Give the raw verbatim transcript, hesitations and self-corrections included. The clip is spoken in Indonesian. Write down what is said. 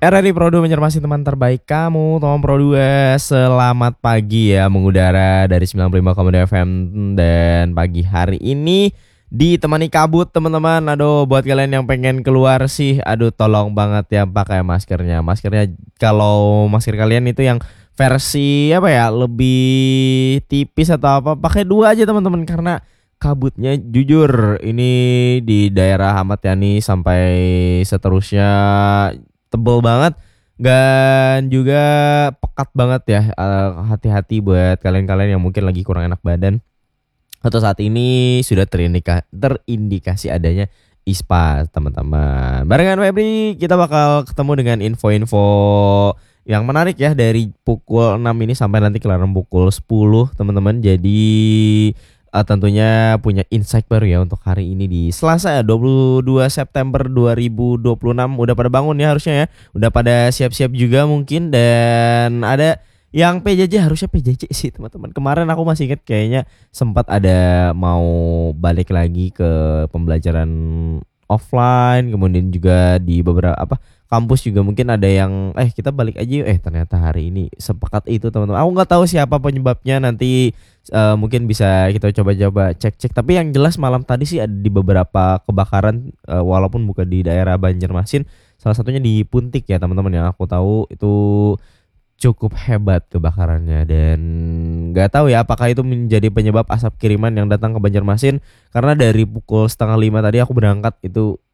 R R I Pro dua Banjarmasin, teman terbaik kamu. Tom Pro dua, selamat pagi ya, mengudara dari sembilan puluh lima koma dua F M. Dan pagi hari ini ditemani kabut teman-teman. Aduh, buat kalian yang pengen keluar sih, aduh tolong banget ya pakai maskernya. Maskernya kalau masker kalian itu yang versi apa ya, lebih tipis atau apa, pakai dua aja teman-teman. Karena kabutnya jujur ini di daerah Ahmad Yani sampai seterusnya tebel banget dan juga pekat banget ya. Eh, hati-hati buat kalian-kalian yang mungkin lagi kurang enak badan atau saat ini sudah terindika, terindikasi adanya ispa teman-teman. Barengan Febri kita bakal ketemu dengan info-info yang menarik ya dari pukul enam ini sampai nanti kelaran pukul sepuluh teman-teman. Jadi Uh, tentunya punya insight baru ya untuk hari ini di Selasa ya, dua puluh dua September dua ribu dua puluh enam. Udah pada bangun ya harusnya ya. Udah pada siap-siap juga mungkin. Dan ada yang P J J, harusnya P J J sih teman-teman. Kemarin aku masih ingat kayaknya sempat ada mau balik lagi ke pembelajaran offline. Kemudian juga di beberapa apa kampus juga mungkin ada yang eh kita balik aja yuk. Eh ternyata hari ini sepekat itu teman-teman. Aku nggak tahu siapa penyebabnya, nanti uh, mungkin bisa kita coba-coba cek-cek. Tapi yang jelas malam tadi sih ada di beberapa kebakaran, uh, walaupun bukan di daerah Banjarmasin. Salah satunya di Puntik ya teman-teman, yang aku tahu itu cukup hebat kebakarannya. Dan nggak tahu ya apakah itu menjadi penyebab asap kiriman yang datang ke Banjarmasin. Karena dari pukul setengah lima tadi aku berangkat itu